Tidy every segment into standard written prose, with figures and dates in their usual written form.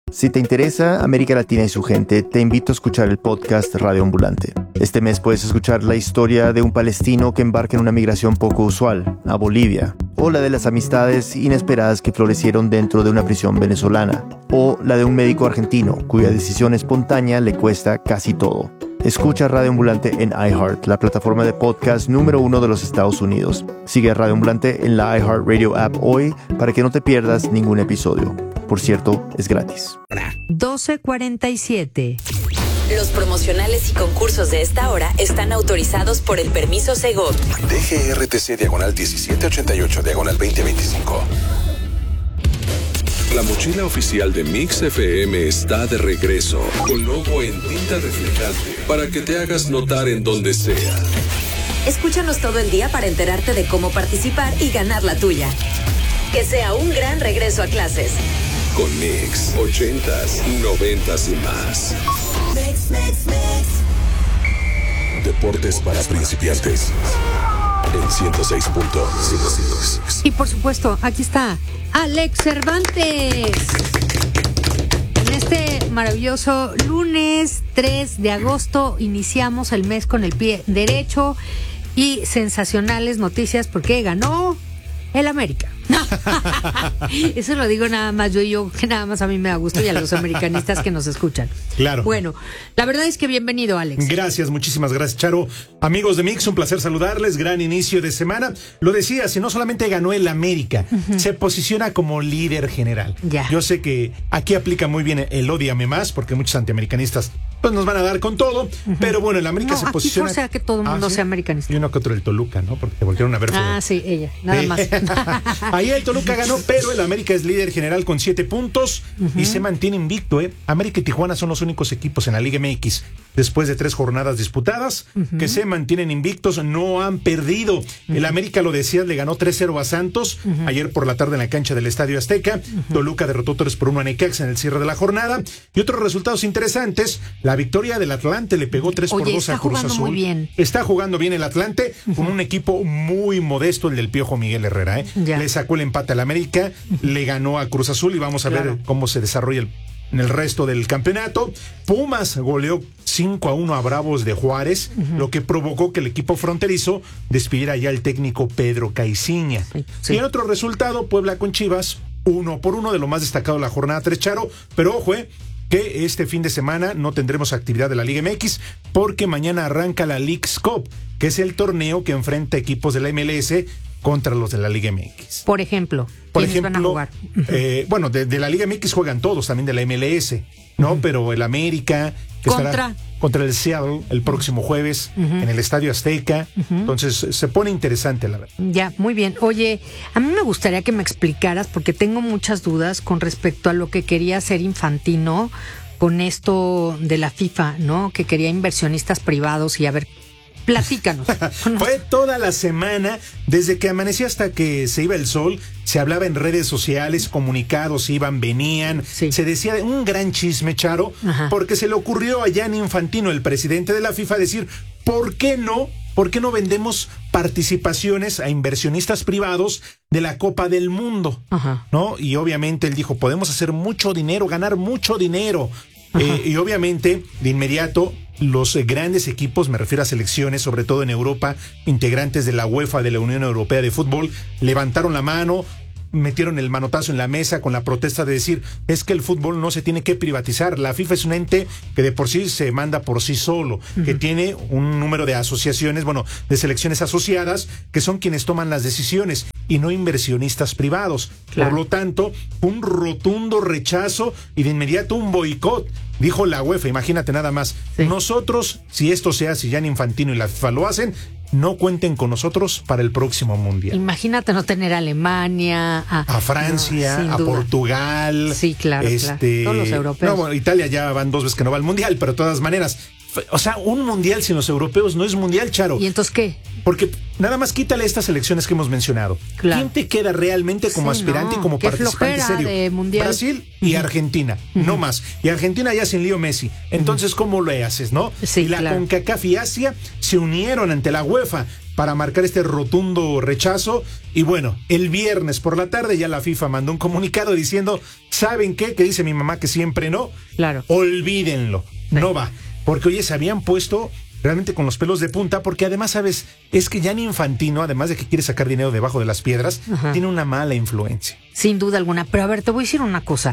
Si te interesa América Latina y su gente, te invito a escuchar el podcast Radio Ambulante. Este mes puedes escuchar la historia de un palestino que embarca en una migración poco usual, a Bolivia, o la de las amistades inesperadas que florecieron dentro de una prisión venezolana, o la de un médico argentino cuya decisión espontánea le cuesta casi todo. Escucha Radio Ambulante en iHeart, la plataforma de podcast número 1 de los Estados Unidos. Sigue a Radio Ambulante en la iHeartRadio app hoy para que no te pierdas ningún episodio. Por cierto, es gratis. 12:47. Los promocionales y concursos de esta hora están autorizados por el permiso Segov. DGRTC/1788/2025. La mochila oficial de Mix FM está de regreso, con logo en tinta reflejante, para que te hagas notar en donde sea. Escúchanos todo el día para enterarte de cómo participar y ganar la tuya. Que sea un gran regreso a clases. Con Mix, 80s, 90s y más. Deportes para principiantes. En 106.5. Y por supuesto, aquí está Alex Cervantes. En este maravilloso lunes 3 de agosto iniciamos el mes con el pie derecho y sensacionales noticias porque ganó el América. Eso lo digo nada más yo, que nada más a mí me da gusto, y a los americanistas que nos escuchan. Claro. Bueno, la verdad es que bienvenido, Alex. Gracias, muchísimas gracias, Charo. Amigos de Mix, un placer saludarles. Gran inicio de semana. Lo decía, si no solamente ganó el América, se posiciona como líder general. Ya. Yo sé que aquí aplica muy bien el ódiame más, porque muchos antiamericanistas pues nos van a dar con todo, pero bueno, el América se posiciona. O sea, que todo el mundo sea americanista. Y uno que otro el Toluca, ¿no? Porque te voltearon a ver. Sí, ella, nada más. Ahí el Toluca ganó, pero el América es líder general con 7 puntos y se mantiene invicto, ¿eh? América y Tijuana son los únicos equipos en la Liga MX, después de 3 jornadas disputadas, que se mantienen invictos, no han perdido. El América, lo decías, le ganó 3-0 a Santos, ayer por la tarde en la cancha del Estadio Azteca. Toluca derrotó 3-1 a Necaxa en el cierre de la jornada. Y otros resultados interesantes, la victoria del Atlante le pegó 3-2 a Cruz Azul. Muy bien. Está jugando bien el Atlante, con un equipo muy modesto, el del Piojo Miguel Herrera, ¿eh? Le sacó el empate al América, le ganó a Cruz Azul y vamos a ver cómo se desarrolla en el resto del campeonato. Pumas goleó 5-1 a Bravos de Juárez, lo que provocó que el equipo fronterizo despidiera ya al técnico Pedro Caiciña. Y en otro resultado, Puebla con Chivas, 1-1, de lo más destacado de la jornada 3, Charo. Pero ojo, que este fin de semana no tendremos actividad de la Liga MX porque mañana arranca la Leagues Cup, que es el torneo que enfrenta equipos de la MLS contra los de la Liga MX. Por ejemplo, van a jugar? Bueno, de la Liga MX juegan todos, también de la MLS, ¿no? Pero el América estará contra el Seattle el próximo jueves en el Estadio Azteca. Entonces se pone interesante, la verdad. Ya, muy bien. Oye, a mí me gustaría que me explicaras, porque tengo muchas dudas con respecto a lo que quería hacer Infantino con esto de la FIFA, ¿no? Que quería inversionistas privados y a ver, platícanos. Fue toda la semana, desde que amanecía hasta que se iba el sol, se hablaba en redes sociales, comunicados iban, venían, se decía un gran chisme, Charo, porque se le ocurrió a Gianni Infantino, el presidente de la FIFA, decir, ¿por qué no vendemos participaciones a inversionistas privados de la Copa del Mundo? ¿No? Y obviamente él dijo, podemos hacer mucho dinero, ganar mucho dinero. Y obviamente, de inmediato, los grandes equipos, me refiero a selecciones, sobre todo en Europa, integrantes de la UEFA, de la Unión Europea de Fútbol, levantaron la mano, metieron el manotazo en la mesa con la protesta de decir, es que el fútbol no se tiene que privatizar. La FIFA es un ente que de por sí se manda por sí solo, que tiene un número de asociaciones, de selecciones asociadas, que son quienes toman las decisiones y no inversionistas privados. Por lo tanto, un rotundo rechazo y de inmediato un boicot. Dijo la UEFA, imagínate nada más. Nosotros, si esto se hace, Gianni Infantino y la FIFA lo hacen, no cuenten con nosotros para el próximo mundial. Imagínate no tener a Alemania, a Francia, a Portugal. Sí, claro, todos los europeos. No, Italia ya van 2 veces que no va al mundial, pero de todas maneras, o sea, un mundial sin los europeos no es mundial, Charo. ¿Y entonces qué? Porque nada más quítale estas elecciones que hemos mencionado. ¿Quién te queda realmente como aspirante y como participante serio? De mundial. Brasil y Argentina, no más. Y Argentina ya sin Leo Messi. Entonces, ¿cómo lo haces, no? Sí, y la CONCACAF y Asia se unieron ante la UEFA para marcar este rotundo rechazo. Y bueno, el viernes por la tarde ya la FIFA mandó un comunicado diciendo, ¿saben qué? Que dice mi mamá que siempre no. Claro. Olvídenlo, no va. Porque oye, se habían puesto realmente con los pelos de punta, porque además, ¿sabes? Es que Gianni Infantino, además de que quiere sacar dinero debajo de las piedras, tiene una mala influencia. Sin duda alguna. Pero a ver, te voy a decir una cosa.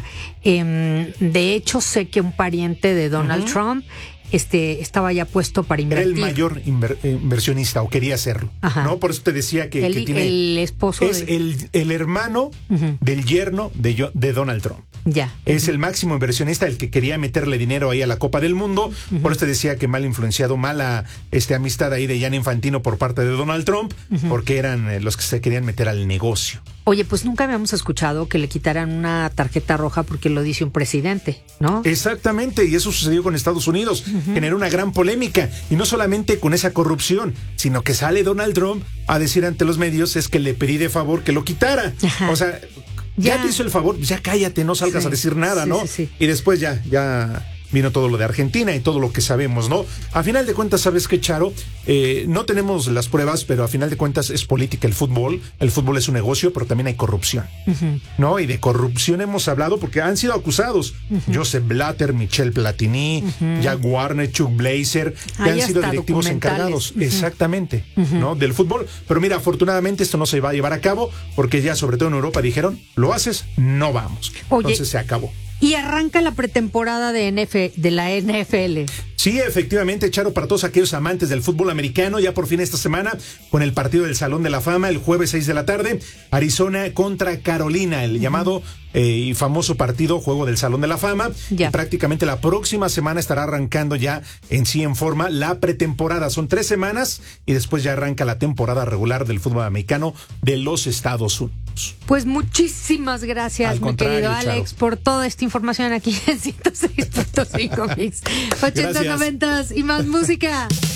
De hecho, sé que un pariente de Donald Trump estaba ya puesto para invertir. Era el mayor inversionista, o quería serlo, ¿no? Por eso te decía que tiene... El esposo es el hermano del yerno de Donald Trump. Ya. Es el máximo inversionista, el que quería meterle dinero ahí a la Copa del Mundo. Por eso te decía que mal influenciado, mala amistad ahí de Gianni Infantino por parte de Donald Trump, porque eran los que se querían meter al negocio. Oye, pues nunca habíamos escuchado que le quitaran una tarjeta roja porque lo dice un presidente, ¿no? Exactamente, y eso sucedió con Estados Unidos. Generó una gran polémica, y no solamente con esa corrupción, sino que sale Donald Trump a decir ante los medios, es que le pedí de favor que lo quitara. O sea, ya te hizo el favor, ya cállate, no salgas a decir nada, ¿no? Sí. Y después ya vino todo lo de Argentina y todo lo que sabemos, ¿no? A final de cuentas, ¿sabes qué, Charo? No tenemos las pruebas, pero a final de cuentas es política el fútbol. El fútbol es un negocio, pero también hay corrupción, ¿no? Y de corrupción hemos hablado porque han sido acusados. Joseph Blatter, Michel Platini, Jack Warner, Chuck Blazer, que han sido directivos encargados, exactamente, ¿no? Del fútbol. Pero mira, afortunadamente esto no se va a llevar a cabo porque ya, sobre todo en Europa, dijeron, ¿lo haces? No vamos. Oye, entonces se acabó. Y arranca la pretemporada de la NFL. Sí, efectivamente, Charo, para todos aquellos amantes del fútbol americano, ya por fin esta semana, con el partido del Salón de la Fama, el jueves 6 de la tarde, Arizona contra Carolina, el llamado y famoso partido, juego del Salón de la Fama. Ya. Prácticamente la próxima semana estará arrancando ya en forma la pretemporada. Son 3 semanas y después ya arranca la temporada regular del fútbol americano de los Estados Unidos. Pues muchísimas gracias, mi querido Alex, Charo, por toda esta información aquí en 106.5 Mix. 80, 90 y más música.